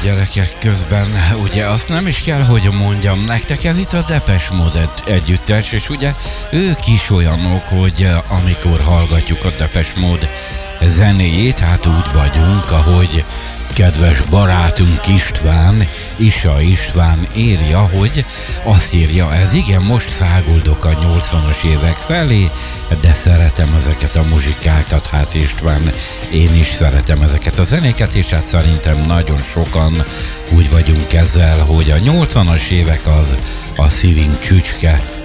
gyerekek, közben ugye azt nem is kell, hogy mondjam nektek, ez itt a Depeche Mode együttes, és ugye ők is olyanok, hogy amikor hallgatjuk a Depeche Mode zenéjét, hát úgy vagyunk, ahogy kedves barátunk Isa István írja, hogy azt írja, ez igen, most száguldok a 80-as évek felé, de szeretem ezeket a muzsikákat, hát István, én is szeretem ezeket a zenéket, és hát szerintem nagyon sokan úgy vagyunk ezzel, hogy a 80-as évek az a szívünk csücske,